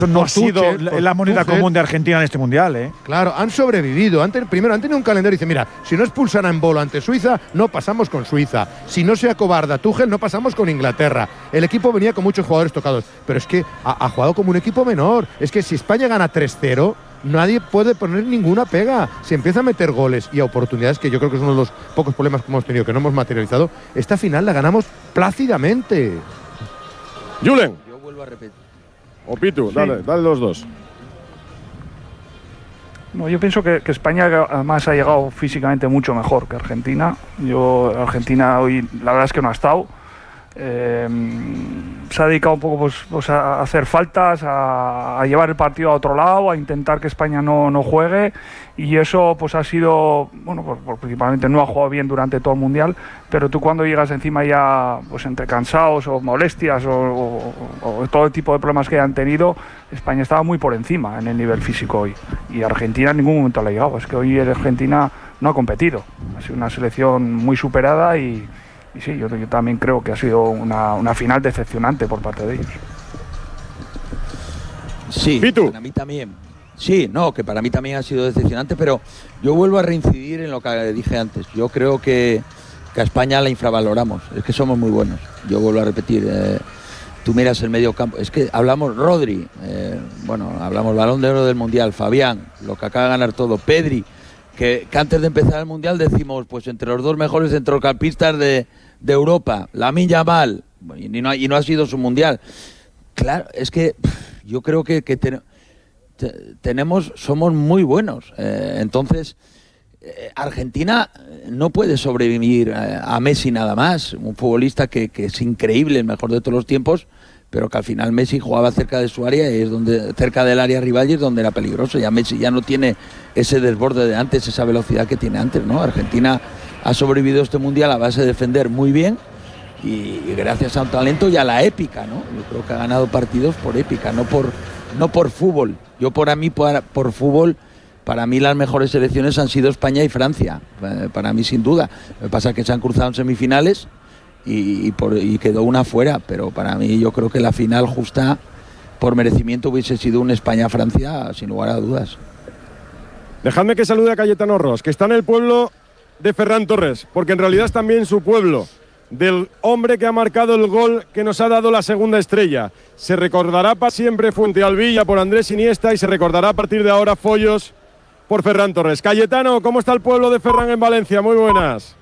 no ha sido la moneda común de Argentina en este mundial, ¿eh? Claro, han sobrevivido. Primero han tenido un calendario y dice, mira, si no expulsan a Embolo ante Suiza, no pasamos con Suiza. Si no se acobarda Tuchel, no pasamos con Inglaterra. El equipo venía con muchos jugadores tocados, pero es que ha jugado como un equipo menor. Es que si España gana 3-0, nadie puede poner ninguna pega. Si empieza a meter goles y a oportunidades, que yo creo que es uno de los pocos problemas que hemos tenido, que no hemos materializado, esta final la ganamos plácidamente. Julen. Yo vuelvo a repetir. O Pitu, sí. dale los dos. No, yo pienso que España además ha llegado físicamente mucho mejor que Argentina. Argentina hoy la verdad es que no ha estado. Se ha dedicado un poco pues a hacer faltas, a llevar el partido a otro lado, a intentar que España no juegue, y eso pues ha sido, bueno, pues principalmente no ha jugado bien durante todo el mundial, pero tú cuando llegas encima ya pues entre cansados o molestias o todo el tipo de problemas que han tenido, España estaba muy por encima en el nivel físico hoy, y Argentina en ningún momento le ha llegado. Es que hoy Argentina no ha competido, ha sido una selección muy superada y sí, yo también creo que ha sido una final decepcionante por parte de ellos. Sí, para mí también. Sí, no, que para mí también ha sido decepcionante, pero yo vuelvo a reincidir en lo que dije antes. Yo creo que a España la infravaloramos, es que somos muy buenos. Yo vuelvo a repetir, tú miras el medio campo, es que hablamos Rodri, hablamos Balón de Oro del Mundial, Fabián, lo que acaba de ganar todo, Pedri, que antes de empezar el Mundial decimos, pues entre los dos mejores centrocampistas de Europa, Lamine Yamal, y no ha sido su Mundial. Claro, es que yo creo que somos muy buenos. Entonces, Argentina no puede sobrevivir a Messi nada más, un futbolista que es increíble, el mejor de todos los tiempos, pero que al final Messi jugaba cerca de su área y cerca del área rival, y es donde era peligroso. Ya Messi ya no tiene ese desborde de antes, esa velocidad que tiene antes, ¿no? Argentina ha sobrevivido este mundial a base de defender muy bien y gracias a un talento y a la épica, ¿no? Yo creo que ha ganado partidos por épica, no por fútbol. Por fútbol, para mí las mejores selecciones han sido España y Francia, para mí sin duda. Lo que pasa es que se han cruzado en semifinales y quedó una fuera, pero para mí yo creo que la final justa por merecimiento hubiese sido un España-Francia sin lugar a dudas. Dejadme que salude a Cayetano Ros, que está en el pueblo de Ferran Torres, porque en realidad es también su pueblo, del hombre que ha marcado el gol que nos ha dado la segunda estrella. Se recordará para siempre Fuentealbilla por Andrés Iniesta y se recordará a partir de ahora Follos por Ferran Torres. Cayetano, ¿cómo está el pueblo de Ferran en Valencia? Muy buenas.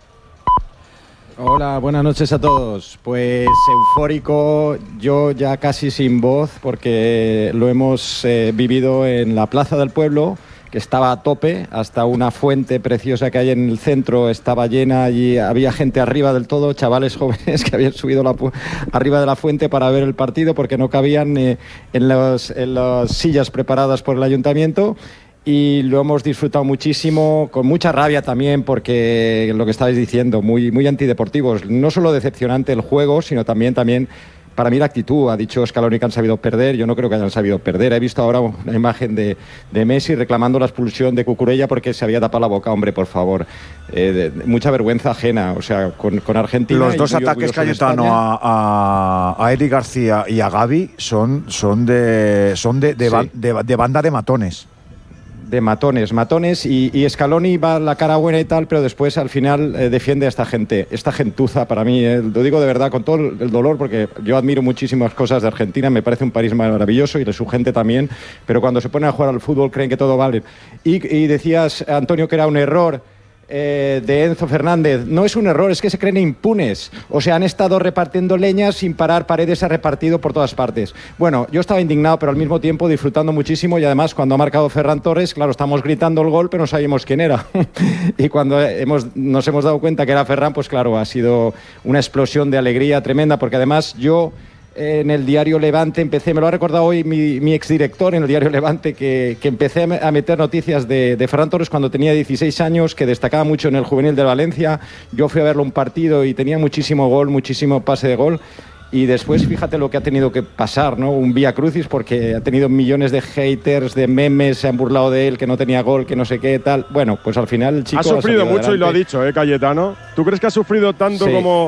Hola, buenas noches a todos. Pues eufórico, yo ya casi sin voz, porque lo hemos vivido en la Plaza del Pueblo, que estaba a tope, hasta una fuente preciosa que hay en el centro estaba llena y había gente arriba del todo, chavales jóvenes que habían subido arriba de la fuente para ver el partido porque no cabían en las sillas preparadas por el ayuntamiento. Y lo hemos disfrutado muchísimo, con mucha rabia también, porque lo que estabais diciendo, muy, muy antideportivos. No solo decepcionante el juego, sino también para mí la actitud. Ha dicho Scaloni que han sabido perder, yo no creo que hayan sabido perder. He visto ahora una imagen de Messi reclamando la expulsión de Cucurella porque se había tapado la boca. Hombre, por favor, mucha vergüenza ajena, o sea, con Argentina. Los dos ataques, Cayetano, a Eric García y a Gavi son de banda de matones. De matones y Scaloni va a la cara buena y tal, pero después al final defiende a esta gentuza. Para mí, lo digo de verdad con todo el dolor, porque yo admiro muchísimas cosas de Argentina, me parece un país maravilloso y de su gente también, pero cuando se ponen a jugar al fútbol creen que todo vale. Y decías, Antonio, que era un error de Enzo Fernández. No es un error, es que se creen impunes. O sea, han estado repartiendo leñas sin parar, Paredes ha repartido por todas partes. Bueno, yo estaba indignado, pero al mismo tiempo disfrutando muchísimo, y además cuando ha marcado Ferran Torres, claro, estamos gritando el gol, pero no sabíamos quién era. Y cuando nos hemos dado cuenta que era Ferran, pues claro, ha sido una explosión de alegría tremenda, porque además yo en el diario Levante me lo ha recordado hoy mi exdirector en el diario Levante, que empecé a meter noticias de Ferran Torres cuando tenía 16 años, que destacaba mucho en el juvenil de Valencia. Yo fui a verlo un partido y tenía muchísimo gol, muchísimo pase de gol. Y después fíjate lo que ha tenido que pasar, ¿no? Un vía crucis, porque ha tenido millones de haters, de memes, se han burlado de él, que no tenía gol, que no sé qué, tal. Bueno, pues al final el chico ha sufrido mucho, y lo ha dicho, Cayetano. ¿Tú crees que ha sufrido tanto como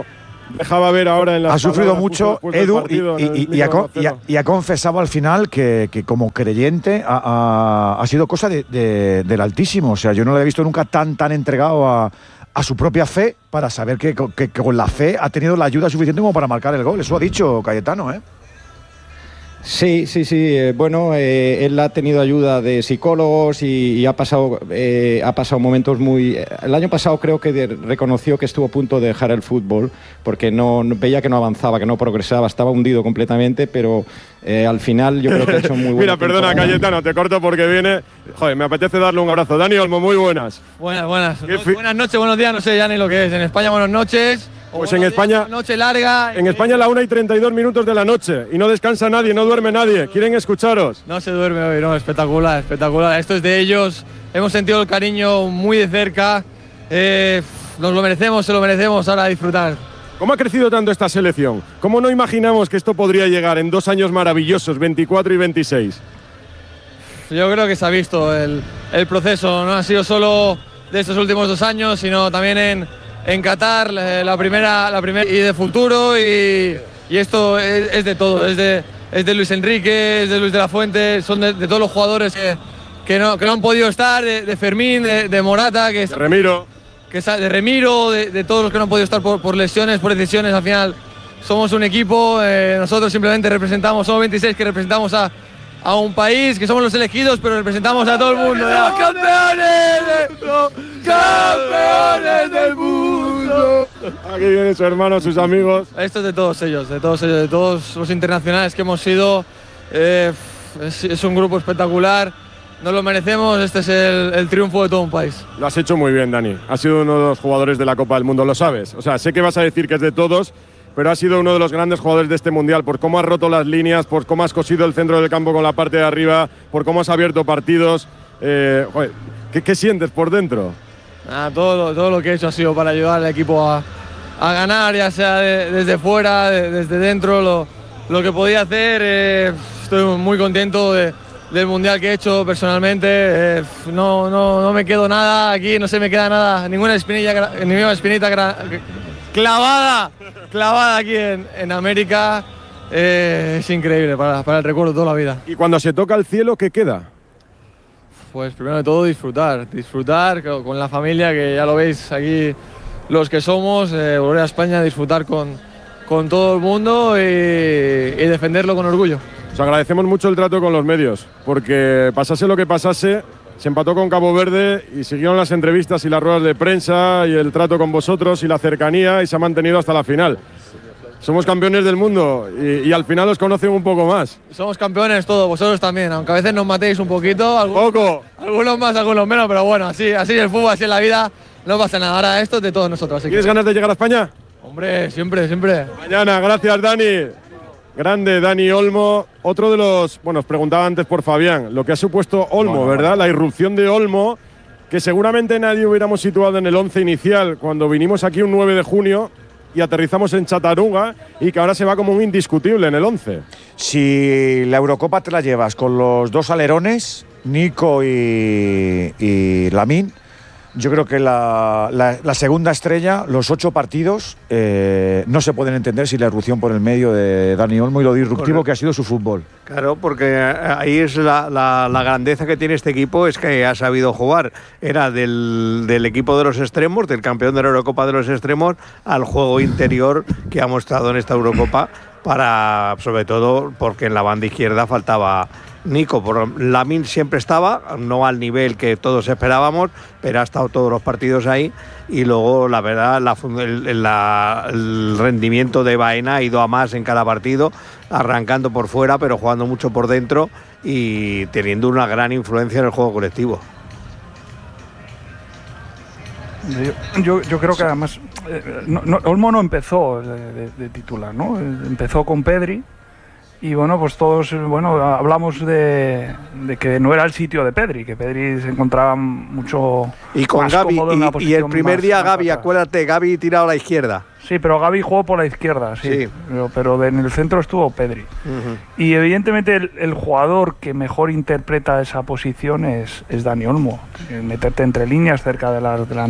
dejaba ver ahora en la. Ha sufrido mucho, Edu, y ha confesado al final que como creyente ha sido cosa del Altísimo. O sea, yo no lo he visto nunca tan entregado a su propia fe para saber que con la fe ha tenido la ayuda suficiente como para marcar el gol. Eso ha dicho Cayetano, ¿eh? Sí. Bueno, él ha tenido ayuda de psicólogos y ha pasado momentos muy. El año pasado creo que reconoció que estuvo a punto de dejar el fútbol porque no veía que no avanzaba, que no progresaba, estaba hundido completamente, pero al final yo creo que ha hecho muy bueno. Mira, perdona, Cayetano, te corto porque viene. Joder, me apetece darle un abrazo. Dani Olmo, muy buenas. Buenas. Buenas noches, buenos días, no sé ya ni lo que es. En España, buenas noches. Pues en España, noche larga. En España la 1:32 de la noche y no descansa nadie, no duerme nadie. Quieren escucharos. No se duerme hoy, no, espectacular. Esto es de ellos. Hemos sentido el cariño muy de cerca. Nos lo merecemos, se lo merecemos. Ahora a disfrutar. ¿Cómo ha crecido tanto esta selección? ¿Cómo no imaginamos que esto podría llegar en 2 años maravillosos, 24 y 26? Yo creo que se ha visto el proceso. No ha sido solo de estos últimos 2 años, sino también en Qatar, la primera y de futuro, y esto es de todo, es de Luis Enrique, es de Luis de la Fuente, son de todos los jugadores que no han podido estar, de Fermín, de Morata, de Remiro, de todos los que no han podido estar por lesiones, por decisiones. Al final somos un equipo, nosotros simplemente somos 26 que representamos a un país, que somos los elegidos, pero representamos a todo el mundo. ¡Campeones del mundo! Aquí vienen sus hermanos, sus amigos. Esto es de todos ellos, de todos los internacionales que hemos sido. Es un grupo espectacular, nos lo merecemos, este es el triunfo de todo un país. Lo has hecho muy bien, Dani. Has sido uno de los jugadores de la Copa del Mundo, lo sabes. O sea, sé que vas a decir que es de todos, pero has sido uno de los grandes jugadores de este Mundial por cómo has roto las líneas, por cómo has cosido el centro del campo con la parte de arriba, por cómo has abierto partidos. Joder, ¿qué sientes por dentro? Todo lo que he hecho ha sido para ayudar al equipo a ganar, ya sea desde fuera, desde dentro, lo que podía hacer. Estoy muy contento del Mundial que he hecho personalmente. No me quedo nada aquí, no se me queda nada, ninguna espinita clavada aquí en América. Es increíble para el recuerdo de toda la vida. Y cuando se toca el cielo, ¿qué queda? Pues primero de todo disfrutar con la familia, que ya lo veis aquí los que somos, volver a España, disfrutar con todo el mundo y defenderlo con orgullo. Os agradecemos mucho el trato con los medios, porque pasase lo que pasase, se empató con Cabo Verde y siguieron las entrevistas y las ruedas de prensa y el trato con vosotros y la cercanía, y se ha mantenido hasta la final. Somos campeones del mundo y al final os conocen un poco más. Somos campeones todos, vosotros también, aunque a veces nos matéis un poquito. Algunos más, algunos menos, pero bueno, así es el fútbol, así es la vida, no pasa nada. Ahora esto es de todos nosotros. ¿Tienes ganas de llegar a España? Hombre, siempre. Mañana, gracias Dani. Grande Dani Olmo. Otro de los, bueno, os preguntaba antes por Fabián, lo que ha supuesto Olmo, ¿verdad? La irrupción de Olmo, que seguramente nadie hubiéramos situado en el 11 inicial cuando vinimos aquí un 9 de junio y aterrizamos en Chattanooga, y que ahora se va como un indiscutible en el 11. Si la Eurocopa te la llevas con los 2 alerones, Nico y Lamine, yo creo que la segunda estrella, los 8 partidos, no se pueden entender sin la irrupción por el medio de Dani Olmo y lo disruptivo que ha sido su fútbol. Claro, porque ahí es la grandeza que tiene este equipo, es que ha sabido jugar. Era del equipo de los extremos, del campeón de la Eurocopa de los extremos, al juego interior que ha mostrado en esta Eurocopa, sobre todo porque en la banda izquierda faltaba Nico. Lamine siempre estaba, no al nivel que todos esperábamos, pero ha estado todos los partidos ahí, y luego la verdad el rendimiento de Baena ha ido a más en cada partido, arrancando por fuera pero jugando mucho por dentro y teniendo una gran influencia en el juego colectivo. Yo creo que además Olmo no empezó de titular, ¿no? Empezó con Pedri. Y bueno, pues todos hablamos de que no era el sitio de Pedri, que Pedri se encontraba mucho y con más Gavi, cómodo en una y el primer día Gavi, atrás. acuérdate, Gavi tirado a la izquierda. Sí, pero Gavi jugó por la izquierda, sí. Pero en el centro estuvo Pedri. Y evidentemente el jugador que mejor interpreta esa posición es Dani Olmo. Meterte entre líneas cerca de las